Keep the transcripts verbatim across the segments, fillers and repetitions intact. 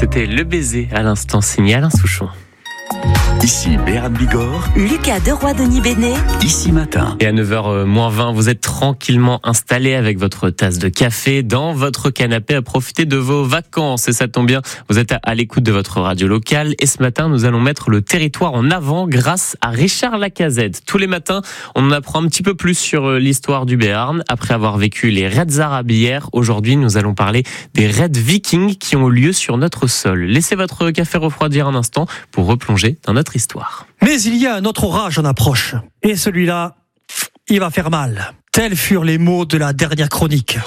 C'était Le Baiser à l'instant, signé Alain Souchon. Ici Béran Bigorre, Lucas Deroy-Denis Bénet, Ici Matin. Et à neuf heures moins vingt, vous êtes tranquillement installé avec votre tasse de café dans votre canapé à profiter de vos vacances. Et ça tombe bien, vous êtes à l'écoute de votre radio locale. Et ce matin, nous allons mettre le territoire en avant grâce à Richard Lacazette. Tous les matins, on en apprend un petit peu plus sur l'histoire du Béarn. Après avoir vécu les raids arabes hier, aujourd'hui, nous allons parler des raids vikings qui ont lieu sur notre sol. Laissez votre café refroidir un instant pour replonger dans notre histoire. Mais il y a un autre orage en approche. Et celui-là, il va faire mal. Tels furent les mots de la dernière chronique.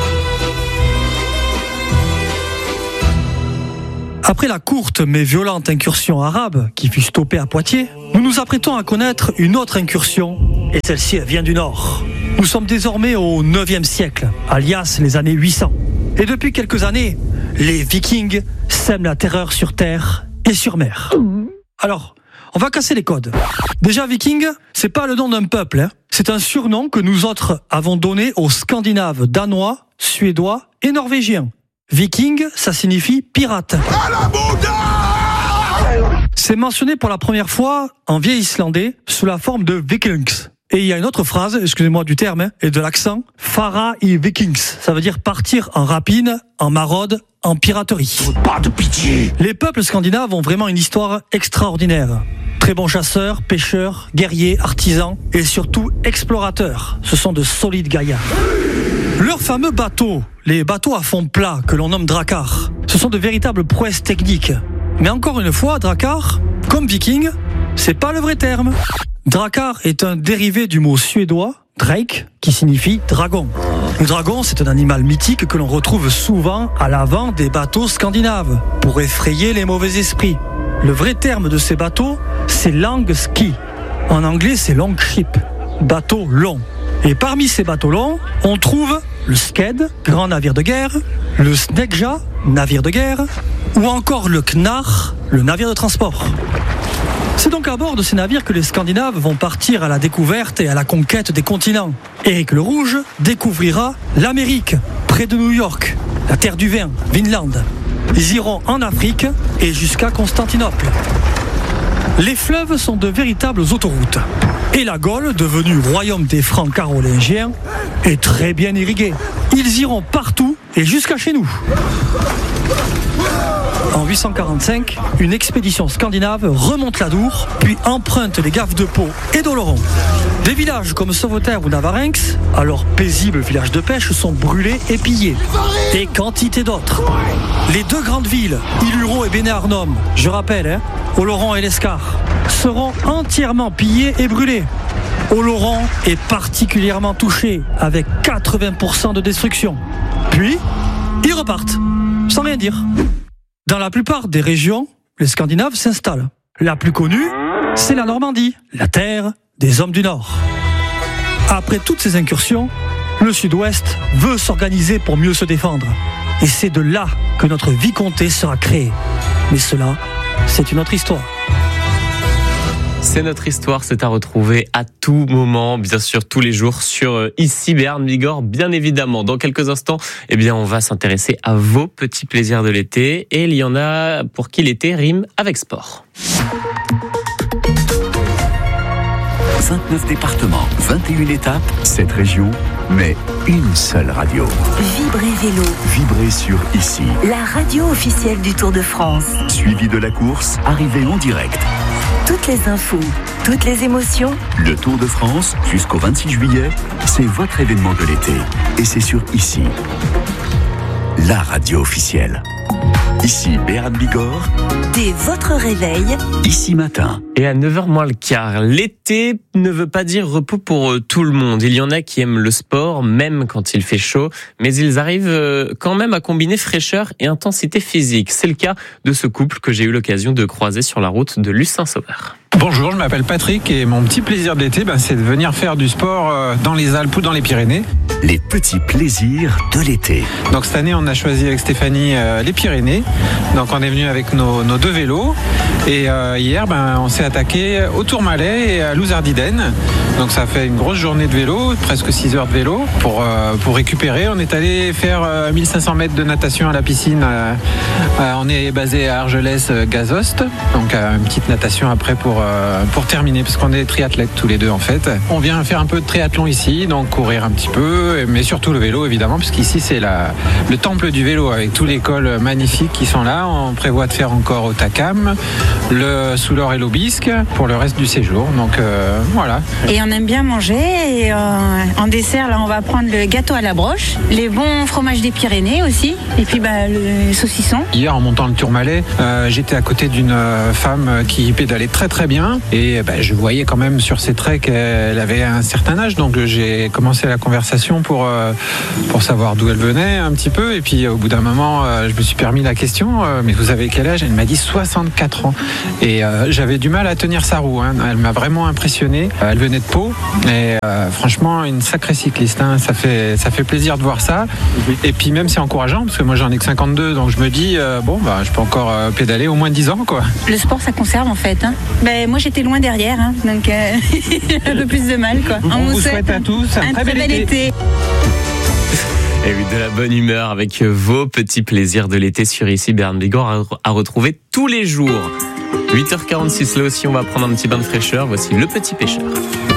Après la courte mais violente incursion arabe qui fut stoppée à Poitiers, nous nous apprêtons à connaître une autre incursion. Et celle-ci, elle vient du nord. Nous sommes désormais au neuvième siècle, alias les années huit cents. Et depuis quelques années, les Vikings sèment la terreur sur terre et sur mer. Alors, on va casser les codes. Déjà, Viking, c'est pas le nom d'un peuple, hein. C'est un surnom que nous autres avons donné aux Scandinaves danois, suédois et norvégiens. Viking, ça signifie pirate. C'est mentionné pour la première fois en vieil islandais sous la forme de Vikings. Et il y a une autre phrase, excusez-moi du terme hein, et de l'accent, Fara i Vikings. Ça veut dire partir en rapine, en maraude, en piraterie. Pas de pitié. Les peuples scandinaves ont vraiment une histoire extraordinaire. Très bons chasseurs, pêcheurs, guerriers, artisans et surtout explorateurs. Ce sont de solides gaillards. Leurs fameux bateaux, les bateaux à fond plat que l'on nomme Drakkar, ce sont de véritables prouesses techniques. Mais encore une fois, Drakkar, comme Viking, c'est pas le vrai terme. Drakkar est un dérivé du mot suédois Drake, qui signifie dragon. Le dragon, c'est un animal mythique que l'on retrouve souvent à l'avant des bateaux scandinaves pour effrayer les mauvais esprits. Le vrai terme de ces bateaux, c'est langski. En anglais, c'est long ship, bateau long. Et parmi ces bateaux longs, on trouve le sked, grand navire de guerre, le snegja, navire de guerre, ou encore le knar, le navire de transport. C'est donc à bord de ces navires que les Scandinaves vont partir à la découverte et à la conquête des continents. Éric le Rouge découvrira l'Amérique, près de New York, la terre du vin, Vinland. Ils iront en Afrique et jusqu'à Constantinople. Les fleuves sont de véritables autoroutes. Et la Gaule, devenue royaume des Francs carolingiens, est très bien irriguée. Ils iront partout et jusqu'à chez nous. En huit cent quarante-cinq, une expédition scandinave remonte l'Adour, puis emprunte les gaves de Pau et d'Oloron. Des villages comme Sauveterre ou Navarinx, alors paisibles villages de pêche, sont brûlés et pillés. Et quantité d'autres. Les deux grandes villes, Iluro et Béné-Arnom, je rappelle, hein, Oloron et l'Escar, seront entièrement pillées et brûlées. Oloron est particulièrement touché, avec quatre-vingts pour cent de destruction. Puis, ils repartent, sans rien dire. Dans la plupart des régions, les Scandinaves s'installent. La plus connue, c'est la Normandie, la terre des hommes du Nord. Après toutes ces incursions, le Sud-Ouest veut s'organiser pour mieux se défendre. Et c'est de là que notre vicomté sera créée. Mais cela, c'est une autre histoire. C'est notre histoire, c'est à retrouver à tout moment, bien sûr tous les jours sur Ici Béarn Bigorre, bien évidemment. Dans quelques instants, eh bien, on va s'intéresser à vos petits plaisirs de l'été. Et il y en a pour qui l'été rime avec sport. vingt-neuf départements, vingt et une étapes, sept régions, mais une seule radio. Vibrez Vélo, Vibrez sur Ici. la radio officielle du Tour de France. Suivi de la course, arrivée en direct. Toutes les infos, toutes les émotions. Le Tour de France, jusqu'au vingt-six juillet, c'est votre événement de l'été. Et c'est sur Ici. La radio officielle. Ici Béran Bigorre. Dès votre réveil, Ici Matin. Et à neuf heures moins le quart, l'été ne veut pas dire repos pour tout le monde. Il y en a qui aiment le sport, même quand il fait chaud, mais ils arrivent quand même à combiner fraîcheur et intensité physique. C'est le cas de ce couple que j'ai eu l'occasion de croiser sur la route de Luce-Saint-Sauveur. Bonjour, je m'appelle Patrick et mon petit plaisir de l'été, ben, c'est de venir faire du sport dans les Alpes ou dans les Pyrénées. Les petits plaisirs de l'été. Donc cette année, on a choisi avec Stéphanie euh, les Pyrénées. Donc on est venu avec nos, nos deux vélos. Et euh, hier, ben, on s'est attaqué au Tourmalet et à Louzardiden. Donc ça fait une grosse journée de vélo, presque six heures de vélo. Pour, euh, pour récupérer, on est allé faire euh, mille cinq cents mètres de natation à la piscine. Euh, euh, on est basé à Argelès-Gazost. Donc euh, une petite natation après pour, euh, pour terminer, parce qu'on est triathlètes tous les deux en fait. On vient faire un peu de triathlon ici, donc courir un petit peu. Mais surtout le vélo évidemment, puisqu'ici c'est la, le temple du vélo avec tous les cols magnifiques qui sont là. On prévoit de faire encore Otakam, le Soulor et l'Aubisque pour le reste du séjour. Donc euh, voilà. Et on aime bien manger. Et euh, en dessert, là, on va prendre le gâteau à la broche, les bons fromages des Pyrénées aussi, et puis bah, le saucisson. Hier, en montant le Tourmalet, euh, j'étais à côté d'une femme qui pédalait très très bien, et bah, je voyais quand même sur ses traits qu'elle avait un certain âge. Donc j'ai commencé la conversation pour, euh, pour savoir d'où elle venait un petit peu. Et puis au bout d'un moment, euh, je me suis permis la question, euh, mais vous avez quel âge? Elle m'a dit soixante-quatre ans. Et euh, j'avais du mal à tenir sa roue. Hein. Elle m'a vraiment impressionné. Elle venait de Pau. Et euh, franchement, une sacrée cycliste. Hein. Ça fait, ça fait plaisir de voir ça. Et puis même, c'est encourageant, parce que moi, j'en ai que cinquante-deux. Donc je me dis, euh, bon, bah, je peux encore euh, pédaler au moins dix ans, quoi. Le sport, ça conserve en fait. Hein. Ben, moi, j'étais loin derrière. Hein. Donc euh, un peu plus de mal, quoi. On, on vous souhaite à tous un, un très, très bel bel été. été. Et oui, de la bonne humeur avec vos petits plaisirs de l'été sur ici Béarn Bigorre à, à retrouver tous les jours. huit heures quarante-six, là aussi on va prendre un petit bain de fraîcheur. Voici Le Petit Pêcheur.